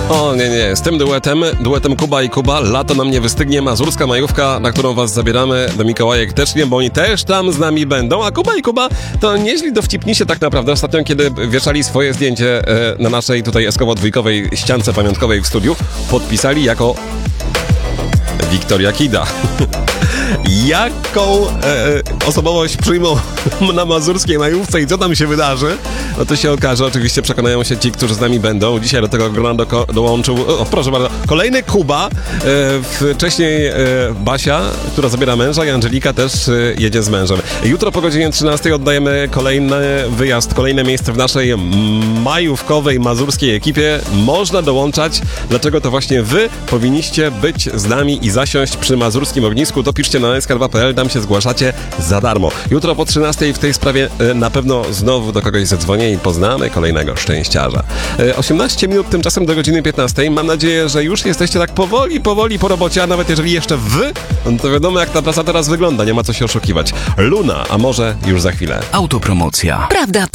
O nie, z tym duetem Kuba i Kuba, lato nam nie wystygnie, mazurska majówka, na którą was zabieramy, do Mikołajek też nie, bo oni też tam z nami będą, a Kuba i Kuba to nieźli dowcipnisie tak naprawdę. Ostatnio, kiedy wieszali swoje zdjęcie na naszej tutaj eskowo-dwójkowej ściance pamiątkowej w studiu, podpisali jako Wiktoria Kida. Jaką osobowość przyjmą na mazurskiej majówce i co tam się wydarzy, no to się okaże. Oczywiście przekonają się ci, którzy z nami będą. Dzisiaj do tego grona dołączył, proszę bardzo, kolejny Kuba, wcześniej Basia, która zabiera męża, i Angelika też jedzie z mężem. Jutro po godzinie 13 oddajemy kolejny wyjazd, kolejne miejsce w naszej majówkowej mazurskiej ekipie. Można dołączać. Dlaczego to właśnie wy powinniście być z nami i zasiąść przy mazurskim ognisku? To piszcie na sk2.pl, tam się zgłaszacie za darmo. Jutro po 13 w tej sprawie na pewno znowu do kogoś zadzwonię i poznamy kolejnego szczęściarza. 18 minut tymczasem do godziny 15. Mam nadzieję, że już jesteście tak powoli po robocie, a nawet jeżeli jeszcze wy, no to wiadomo, jak ta praca teraz wygląda, nie ma co się oszukiwać. Luna, a może już za chwilę. Autopromocja. Prawda.